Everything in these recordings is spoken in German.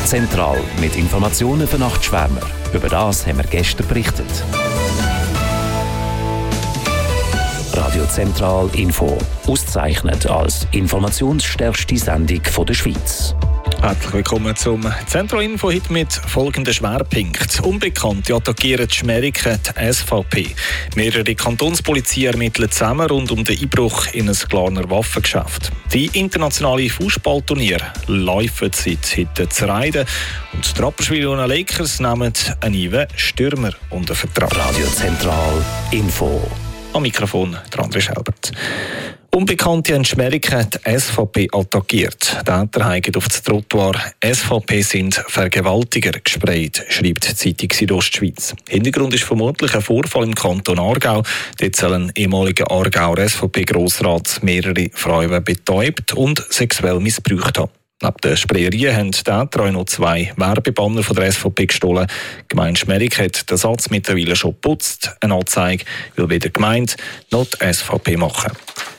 Zentral mit Informationen für Nachtschwärmer. Über das haben wir gestern berichtet. Radio Zentral Info. Ausgezeichnet als informationsstärkste Sendung der Schweiz. Herzlich willkommen zum Zentral Info heute mit folgenden Schwerpunkten. Unbekannte attackieren die Schmeriken, die SVP. Mehrere Kantonspolizei ermitteln zusammen rund um den Einbruch in ein Glarner Waffengeschäft. Die internationale Fußballturniere laufen seit heute zu Reiden. Und die Rapperswil Lakers nehmen einen neuen Stürmer unter Vertrag. Radio Zentral Info. Am Mikrofon der André Schelbert. Unbekannte in Schmeriken die SVP attackiert. Die Täter haben auf das Trottoir «SVP sind Vergewaltiger» gesprayt, schreibt die Zeitung Südostschweiz. Hintergrund ist vermutlich ein Vorfall im Kanton Aargau. Dort soll ein ehemaliger Aargauer SVP-Grossrat mehrere Frauen betäubt und sexuell missbraucht haben. Neben den Sprayereien haben die Täter auch noch 2 Werbebanner von der SVP gestohlen. Die Gemeinde Schmerig hat den Satz mittlerweile schon geputzt. Eine Anzeige will weder die Gemeinde noch die SVP machen.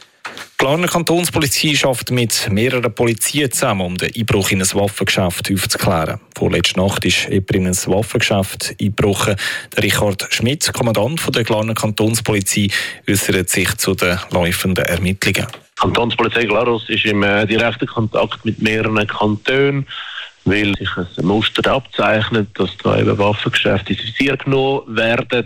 Die Glarner Kantonspolizei arbeitet mit mehreren Polizien zusammen, um den Einbruch in ein Waffengeschäft aufzuklären. Vorletzte Nacht ist jemand in ein Waffengeschäft eingebrochen. Der Richard Schmidt, Kommandant der Glarner Kantonspolizei, äußert sich zu den laufenden Ermittlungen. Die Kantonspolizei Glarus ist im direkten Kontakt mit mehreren Kantonen, weil sich ein Muster abzeichnet, dass da eben Waffengeschäfte ins Visier genommen werden.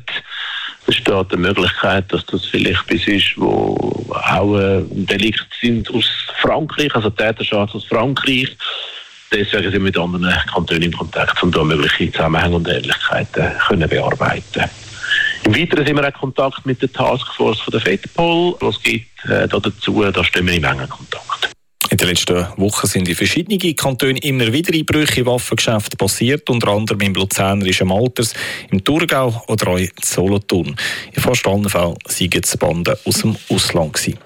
Es besteht die Möglichkeit, dass das vielleicht etwas ist, wo auch Delikte sind aus Frankreich, also Täterschaft aus Frankreich. Deswegen sind wir mit anderen Kantonen in Kontakt, um da mögliche Zusammenhänge und Ähnlichkeiten können bearbeiten. Im Weiteren sind wir auch in Kontakt mit der Taskforce von der FEDPOL. Was gibt dazu, da stehen wir in engen Kontakt. In den letzten Wochen sind in verschiedenen Kantonen immer wieder Einbrüche in Waffengeschäfte passiert, unter anderem im luzernerischen Malters, im Thurgau oder auch in Solothurn. In fast allen Fällen waren die Banden aus dem Ausland gewesen.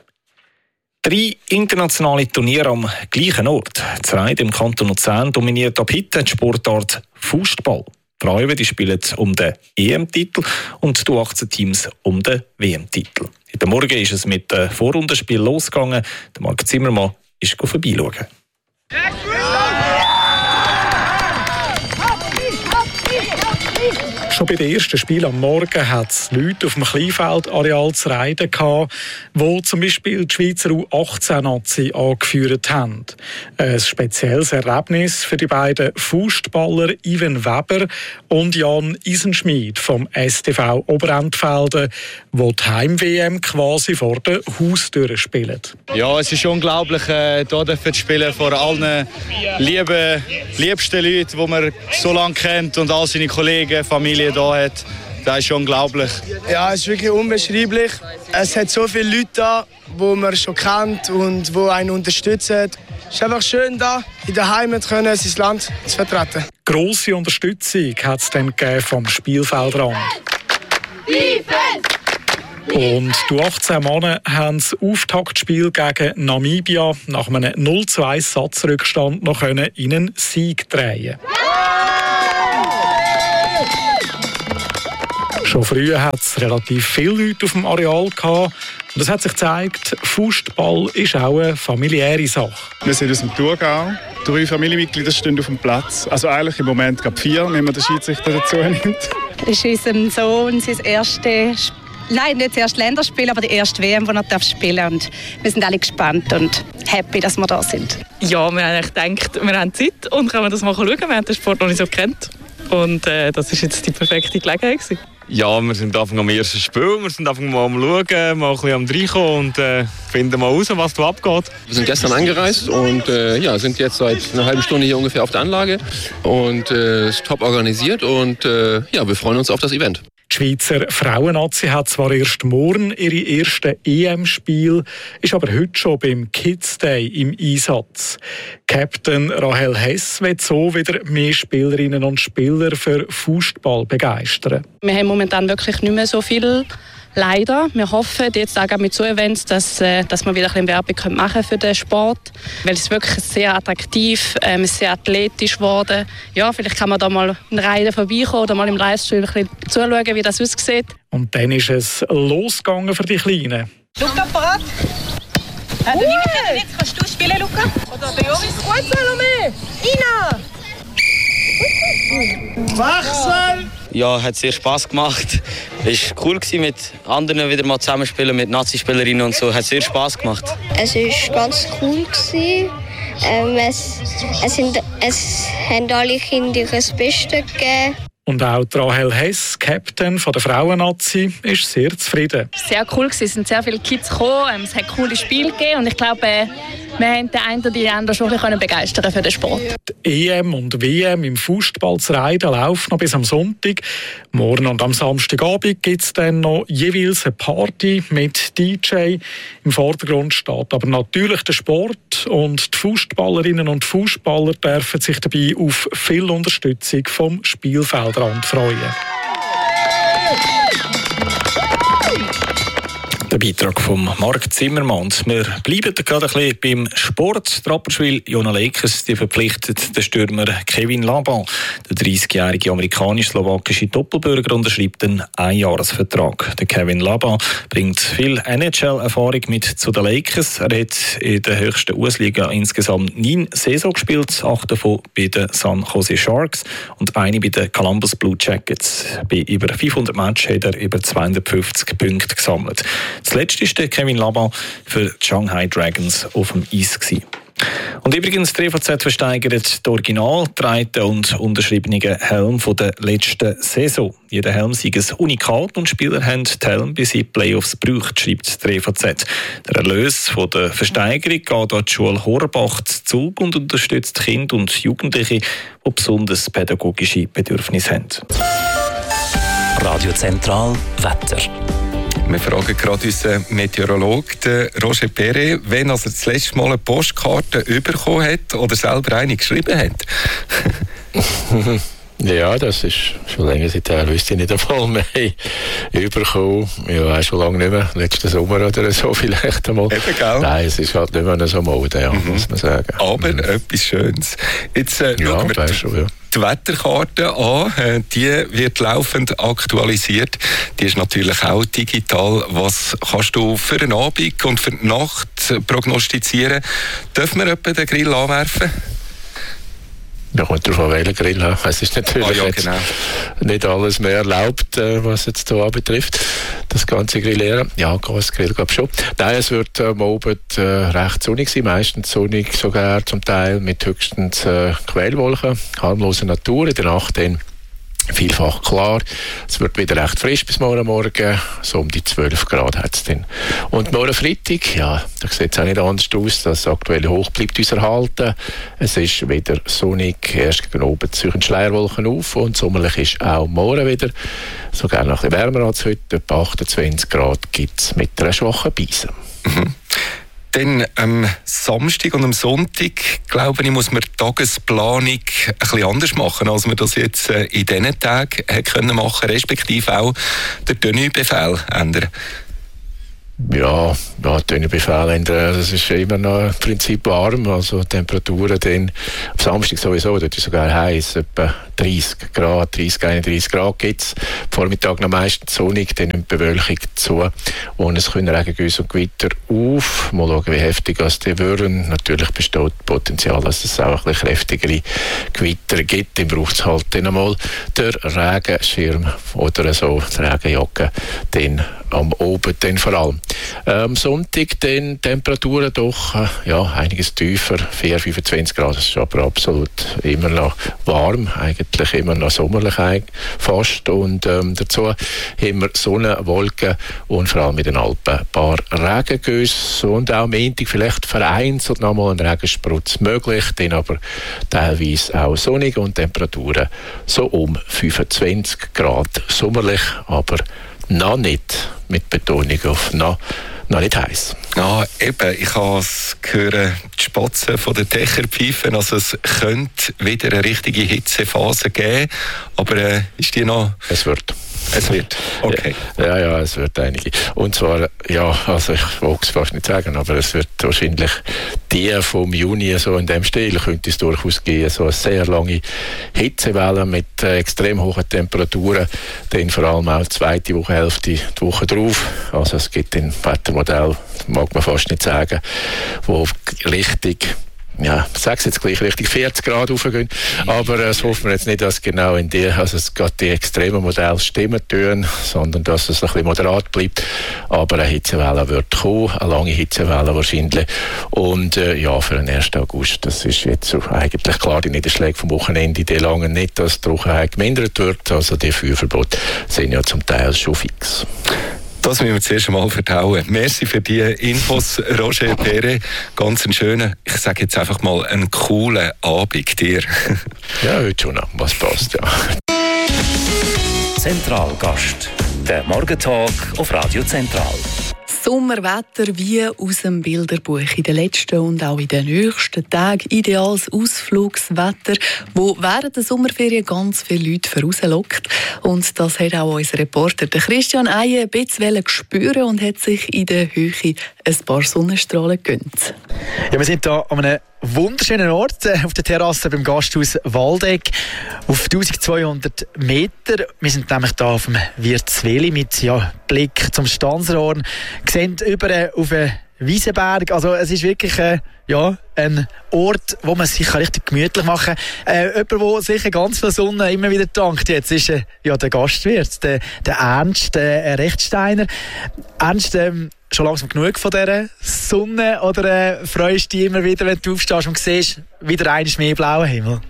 3 internationale Turniere am gleichen Ort. Das Reiten im Kanton Luzern dominiert ab heute die Sportart Fußball. Die Frauen spielen um den EM-Titel und die U18-Teams um den WM-Titel. Heute Morgen ist es mit dem Vorrundenspiel losgegangen. Der Marc Zimmermann ist vorbeischauen. Schon bei dem ersten Spiel am Morgen hat es Leute auf dem Kleinfeldareal zu Reiden gehabt, die zum Beispiel die Schweizer U18-Nazi angeführt haben. Ein spezielles Erlebnis für die beiden Fußballer Ivan Weber und Jan Isenschmid vom STV Oberentfelden, die die Heim-WM quasi vor der Haustür spielen. Ja, es ist unglaublich, hier zu spielen vor allen liebsten Leuten, die man so lange kennt und all seine Kollegen, Familie da hat. Das ist unglaublich. Ja, es ist wirklich unbeschreiblich. Es hat so viele Leute da, die man schon kennt und die einen unterstützen. Es ist einfach schön, da in der Heimat sein Land zu vertreten. Grosse Unterstützung hat es dann vom Spielfeldrand. Und die 18 Männer haben das Auftaktspiel gegen Namibia nach einem 0:1 Satzrückstand noch in einen Sieg drehen. Schon früher hat es relativ viele Leute auf dem Areal gehabt. Und es hat sich gezeigt, Fußball ist auch eine familiäre Sache. Wir sind aus dem Thurgau. 3 Familienmitglieder stehen auf dem Platz. Also eigentlich im Moment gerade 4, wenn man den Schiedsrichter dazu nimmt. Es ist unserem Sohn sein erstes Nein, nicht das erste Länderspiel, aber die erste WM, die er spielen darf. Und wir sind alle gespannt und happy, dass wir da sind. Ja, wir haben gedacht, wir haben Zeit und können das mal schauen. Wir haben den Sport noch nicht so gekannt. Und das war jetzt die perfekte Gelegenheit. Ja, wir sind am ersten Spiel, wir sind am Schauen, mal ein bisschen am Reinkommen und finden mal raus, was da abgeht. Wir sind gestern angereist und sind jetzt seit einer halben Stunde hier ungefähr auf der Anlage und ist top organisiert und wir freuen uns auf das Event. Die Schweizer Frauennazi hat zwar erst morgen ihre ersten EM-Spiel, ist aber heute schon beim Kids Day im Einsatz. Captain Rahel Hess will so wieder mehr Spielerinnen und Spieler für Fußball begeistern. Wir haben momentan wirklich nicht mehr so viel. Leider. Wir hoffen jetzt auch mit so Events, dass wir wieder ein bisschen Werbung machen für den Sport. Weil es wirklich sehr attraktiv, sehr athletisch geworden. Ja, vielleicht kann man da mal ein Reiten vorbeikommen oder mal im Livestream ein bisschen zuschauen, wie das aussieht. Und dann ist es losgegangen für die Kleinen. Luca, parat? Jetzt kannst du spielen, Luca? Oder der Joris? Gut, Salome! Ina! Ja, hat sehr Spass gemacht. Es war cool mit anderen wieder mal zusammenspielen, mit Nazi-Spielerinnen und so. Hat sehr Spass gemacht. Es war ganz cool. Es haben alle Kinder das Beste gegeben. Und auch Rahel Hess, Captain der Frauen-Nazi, ist sehr zufrieden. Es war sehr cool, es sind sehr viele Kids gekommen, es hat coole Spiele gegeben und ich glaube, wir haben den einen oder die anderen schon ein bisschen begeistern für den Sport. Die EM und WM im Fußball zu Reiden laufen noch bis am Sonntag. Morgen und am Samstagabend gibt es dann noch jeweils eine Party mit DJ. Im Vordergrund steht aber natürlich der Sport und die Fußballerinnen und Fußballer dürfen sich dabei auf viel Unterstützung vom Spielfeldrand freuen. Der Beitrag von Marc Zimmermann. Wir bleiben gerade ein bisschen beim Sport. Die Rapperswil Jona Lakers die verpflichtet den Stürmer Kevin Laban. Der 30-jährige amerikanisch-slowakische Doppelbürger unterschreibt einen Einjahresvertrag. Der Kevin Laban bringt viel NHL-Erfahrung mit zu den Lakers. Er hat in der höchsten US-Liga insgesamt 9 Saisons gespielt, 8 davon bei den San Jose Sharks und eine bei den Columbus Blue Jackets. Bei über 500 Matches hat er über 250 Punkte gesammelt. Das letzte war Kevin Laban für die Shanghai Dragons auf dem Eis. Und übrigens, die EVZ versteigert die original getragenen und unterschriebenen Helme von der letzten Saison. Jeder Helm sei ein Unikat und Spieler haben die Helme bis in die Playoffs gebraucht, schreibt die EVZ. Der Erlös von der Versteigerung geht an die Schule Horbach zu Zug und unterstützt Kinder und Jugendliche, die besonders pädagogische Bedürfnisse haben. Radio Zentral Wetter. Wir fragen gerade unseren Meteorologen, Roger Perret, wenn er das letzte Mal eine Postkarte bekommen hat oder selber eine geschrieben hat. Ja, das ist schon länger seither, wüsste ich nicht einmal mehr bekommen. Ja, schon lange nicht mehr. Letzten Sommer oder so vielleicht einmal. Eben, gell? Nein, es ist halt nicht mehr so Mode, ja, muss man sagen. Aber etwas Schönes. Jetzt schauen wir die Wetterkarte an. Die wird laufend aktualisiert. Die ist natürlich auch digital. Was kannst du für den Abend und für die Nacht prognostizieren? Dürfen wir etwa den Grill anwerfen? Da kommt darauf an, welchen Grill haben. Es ist natürlich nicht alles mehr erlaubt, was jetzt hier betrifft. Das ganze Grillieren. Ja, Gasgrill glaube ich schon. Nein, es wird am Abend recht sonnig sein, meistens sonnig sogar zum Teil mit höchstens Quellwolken, harmlose Natur. In der Nacht dann vielfach klar. Es wird wieder recht frisch bis morgen. So um die 12 Grad hat es dann. Und morgen Freitag, ja, da sieht es auch nicht anders aus. Das aktuelle Hoch bleibt uns erhalten. Es ist wieder sonnig. Erst gegen oben ziehen Schleierwolken auf und sommerlich ist auch morgen wieder. Sogar noch ein bisschen wärmer als heute. Etwa 28 Grad gibt es mit einer schwachen Beise. Mhm. Dann am Samstag und am Sonntag, glaube ich, muss man die Tagesplanung ein bisschen anders machen, als wir das jetzt in diesen Tagen können machen, respektive auch den Tenue-Befehl ändern. Ja, Tenue-Befehl ändern, das ist immer noch im Prinzip warm, also Temperaturen dann am Samstag sowieso, dort ist sogar heiß, etwa 30 Grad, 31 Grad gibt es. Vormittag noch meistens sonnig, dann nimmt die Bewölkung zu und es können Regengüsse und Gewitter auf. Mal schauen, wie heftig die würden. Natürlich besteht Potenzial, dass es auch ein bisschen kräftigere Gewitter gibt. Dann braucht es halt dann einmal den Regenschirm oder so, die Regenjacke, dann am Abend dann vor allem. Am Sonntag dann Temperaturen doch einiges tiefer, 4-25 Grad, das ist aber absolut immer noch warm, eigentlich immer noch sommerlich fast. Und dazu haben wir Sonne, Wolken und vor allem in den Alpen ein paar Regengüsse und auch am Montag vielleicht vereinzelt nochmal ein Regensprutz möglich, dann aber teilweise auch sonnig und Temperaturen so um 25 Grad sommerlich, aber noch nicht, mit Betonung auf noch nicht heiß. Ja, eben, ich habe es gehört, die Spatzen von den Dächern pfeifen, also es könnte wieder eine richtige Hitzephase geben, aber ist die noch... Es wird, okay. Ja, es wird einige. Und zwar, also ich will es fast nicht sagen, aber es wird wahrscheinlich die vom Juni so in dem Stil, könnte es durchaus gehen, so eine sehr lange Hitzewelle mit extrem hohen Temperaturen, dann vor allem auch die zweite Wochenhälfte, die Woche drauf. Also es gibt ein Wettermodell, mag man fast nicht sagen, wo richtig ich sage es jetzt gleich richtig, 40 Grad raufgehen. Aber das hoffen wir jetzt nicht, dass genau es gerade die extremen Modelle stimmen tun, sondern dass es ein bisschen moderat bleibt. Aber eine Hitzewelle wird kommen, eine lange Hitzewelle wahrscheinlich. Und für den 1. August, das ist jetzt so eigentlich klar, die Niederschläge vom Wochenende, die lange nicht, dass die Trockenheit gemindert wird. Also die Feuerverbote sind ja zum Teil schon fix. Das müssen wir zuerst einmal verdauen. Merci für die Infos, Roger Perret. Ganz einen schönen, ich sage jetzt einfach mal, einen coolen Abend dir. Ja, heute schon noch, was passt, ja. Zentralgast, der Morgentalk auf Radio Zentral. Sommerwetter wie aus dem Bilderbuch. In den letzten und auch in den nächsten Tagen ideales Ausflugswetter, wo während der Sommerferien ganz viele Leute vorauslockt. Und das hat auch unser Reporter Christian Eije ein bisschen spüren und hat sich in der Höhe ein paar Sonnenstrahlen gegönnt. Ja, wir sind hier an einem wunderschönen Ort, auf der Terrasse beim Gasthaus Waldeck, auf 1200 Meter. Wir sind nämlich hier auf dem Wirtsweli mit Blick zum Stanserhorn. Wir sehen über auf den Wiesenberg. Also es ist wirklich ein Ort, wo man sich richtig gemütlich machen kann. Jemand, der sicher ganz viel Sonne immer wieder dankt jetzt, ist der Gastwirt, der Ernst Rechtsteiner. Ernst, schon langsam genug von dieser Sonne oder freust du dich immer wieder, wenn du aufstehst und siehst, wieder einmal mehr blauen Himmel?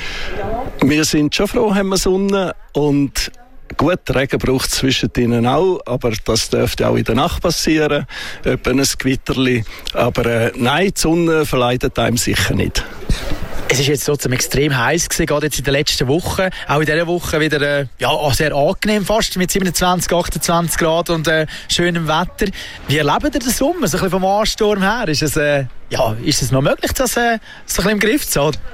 Wir sind schon froh, haben wir Sonne und gut, Regen braucht es zwischen ihnen auch, aber das dürfte auch in der Nacht passieren, etwa ein Gewitterli. Aber nein, die Sonne verleidet einem sicher nicht. Es ist jetzt trotzdem extrem heiß gewesen, gerade jetzt in den letzten Wochen. Auch in dieser Woche wieder sehr angenehm, fast mit 27, 28 Grad und schönem Wetter. Wie erlebt ihr den Sommer, so ein bisschen vom Ansturm her? Ist es noch möglich, das so ein bisschen im Griff zu haben?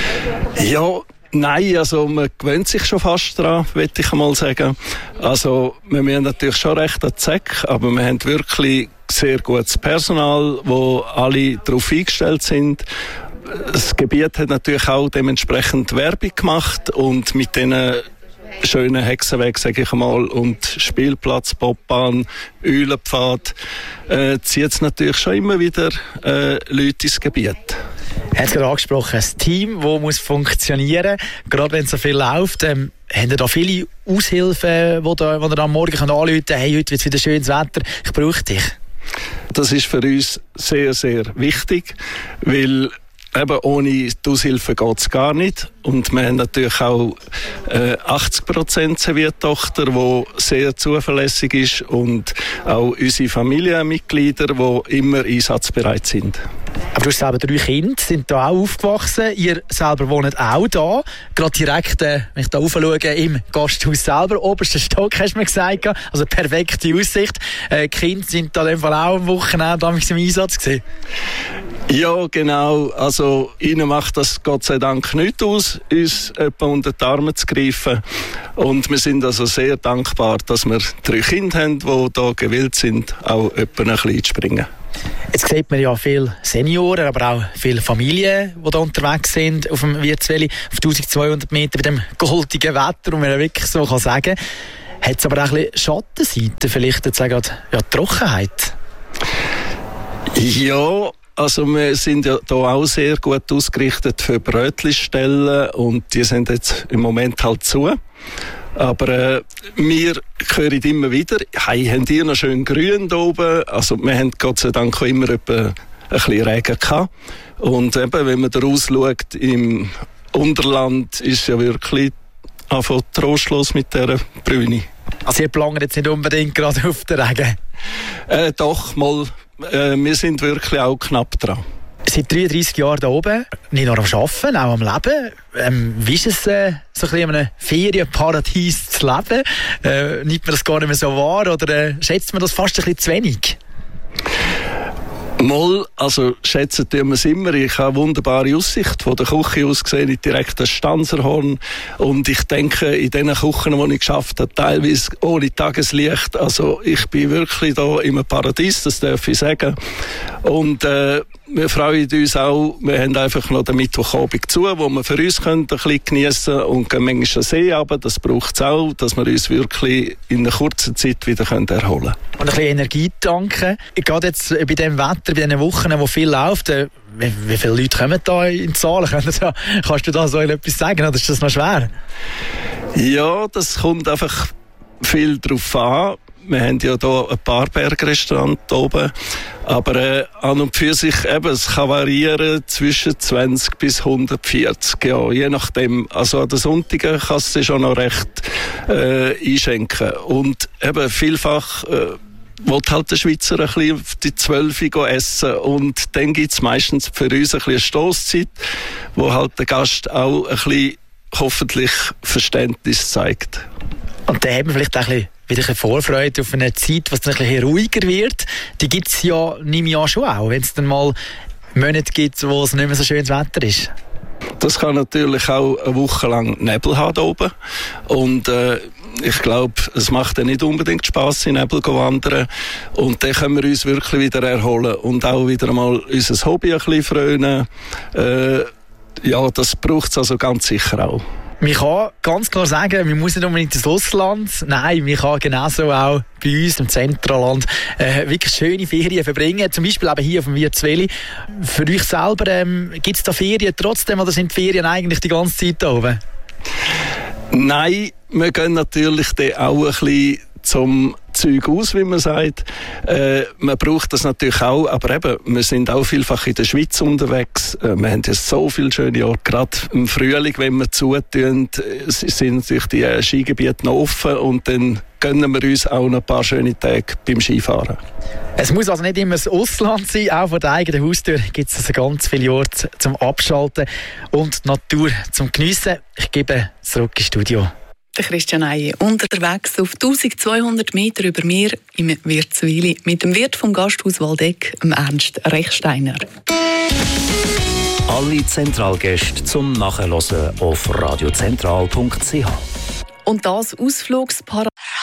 Ja, nein, also man gewöhnt sich schon fast daran, würde ich mal sagen. Also wir müssen natürlich schon recht an die Säcke, aber wir haben wirklich sehr gutes Personal, wo alle darauf eingestellt sind. Das Gebiet hat natürlich auch dementsprechend Werbung gemacht und mit diesen schönen Hexenweg, sage ich mal, und Spielplatz, Bobbahn, Eulenpfad zieht es natürlich schon immer wieder Leute ins Gebiet. Er hat es gerade angesprochen, ein Team, das muss funktionieren, gerade wenn es so viel läuft. Haben ihr da viele Aushilfen, die ihr am Morgen anrufen können, hey, heute wird es wieder schönes Wetter, ich brauche dich? Das ist für uns sehr, sehr wichtig, weil eben ohne die Aushilfe geht es gar nicht. Und wir haben natürlich auch 80% Serviertochter, die sehr zuverlässig ist und auch unsere Familienmitglieder, die immer einsatzbereit sind. Aber du hast selber 3 Kinder, sind da auch aufgewachsen. Ihr selber wohnt auch da. Gerade direkt, wenn ich da raufschaue, im Gasthaus selber. Oberster Stock, hast du mir gesagt. Also perfekte Aussicht. Die Kinder sind da in dem Fall auch am Wochenende im Einsatz gewesen. Ja, genau. Also ihnen macht das Gott sei Dank nicht aus, uns etwa unter die Arme zu greifen. Und wir sind also sehr dankbar, dass wir 3 Kinder haben, die hier gewillt sind, auch etwa ein bisschen zu springen. Jetzt sieht man ja viele Senioren, aber auch viele Familien, die da unterwegs sind auf dem Wirtsweli, auf 1200 Meter bei dem goldigen Wetter, und man ja wirklich so kann sagen. Hat es aber auch ein bisschen Schattenseiten, vielleicht jetzt auch die Trockenheit? Ja, also wir sind ja hier auch sehr gut ausgerichtet für Brötchenstellen und die sind jetzt im Moment halt zu. Aber wir hören immer wieder, hey, habt ihr noch schön grün hier oben? Also wir haben Gott sei Dank auch immer ein bisschen Regen gehabt. Und eben, wenn man da rausschaut, im Unterland ist ja wirklich einfach trostlos mit dieser Brüne. Also ihr planen jetzt nicht unbedingt gerade auf den Regen? Doch, mal. Wir sind wirklich auch knapp dran. Seit 33 Jahren hier oben, nicht nur am Arbeiten, auch am Leben. Wie ist es, so ein bisschen in einem Ferienparadies zu leben? Nimmt man das gar nicht mehr so wahr oder schätzt man das fast ein bisschen zu wenig? Mal, also schätzen tun wir es immer. Ich habe eine wunderbare Aussicht von der Küche aus gesehen, direkt das Stanserhorn. Und ich denke, in den Küchen, die ich geschafft habe, teilweise ohne Tageslicht. Also ich bin wirklich da im Paradies, das darf ich sagen. Und wir freuen uns auch, wir haben einfach noch den Mittwochabend zu, wo wir für uns können ein bisschen geniessen und gehen manchmal den See runter. Das braucht es auch, dass wir uns wirklich in einer kurzen Zeit wieder erholen können. Und ein bisschen Energie tanken. Gerade jetzt bei diesem Wetter, Wetter bei diesen Wochen, wo viel läuft. Wie viele Leute kommen da in Zahlen? Kannst du da so etwas sagen, oder ist das noch schwer? Ja, das kommt einfach viel drauf an. Wir haben ja hier ein paar Bergrestaurants oben, aber an und für sich eben, es kann variieren zwischen 20 bis 140, ja, je nachdem. Also an den Sonntagen kannst du schon noch recht einschenken. Und eben vielfach will halt der Schweizer ein bisschen auf die 12 Uhr essen und dann gibt es meistens für uns ein bisschen eine Stosszeit, wo halt der Gast auch ein bisschen hoffentlich Verständnis zeigt. Und dann haben wir vielleicht auch wieder eine Vorfreude auf eine Zeit, was dann ein bisschen ruhiger wird. Die gibt es ja, nehme ich an, schon auch, wenn es dann mal Monate gibt, wo es nicht mehr so schönes Wetter ist. Das kann natürlich auch eine Woche lang Nebel haben hier oben. Und ich glaube, es macht dann nicht unbedingt Spass, in Nebel zu wandern. Und dann können wir uns wirklich wieder erholen und auch wieder mal unser Hobby ein bisschen frönen. Ja, das braucht es also ganz sicher auch. Man kann ganz klar sagen, man muss nicht unbedingt ins Ausland. Nein, man kann genauso auch bei uns im Zentralland wirklich schöne Ferien verbringen. Zum Beispiel eben hier auf dem Wirtsweli. Für euch selber, gibt es da Ferien trotzdem oder sind die Ferien eigentlich die ganze Zeit da oben? Nein, wir gehen natürlich dann auch ein bisschen zum Zeug aus, wie man sagt. Man braucht das natürlich auch, aber eben, wir sind auch vielfach in der Schweiz unterwegs. Wir haben ja so viele schöne Orte. Gerade im Frühling, wenn wir zutun, sind natürlich die Skigebiete noch offen und dann gönnen wir uns auch noch ein paar schöne Tage beim Skifahren. Es muss also nicht immer das Ausland sein, auch vor der eigenen Haustür gibt es also ganz viele Orte zum Abschalten und die Natur zum Geniessen. Ich gebe zurück ins Studio. Der Christian Eije unterwegs auf 1200 Meter über Meer im Wirtswili mit dem Wirt vom Gasthaus Waldeck, Ernst Rechsteiner. Alle Zentralgäste zum Nachhören auf radiozentral.ch. Und das Ausflugsparadies.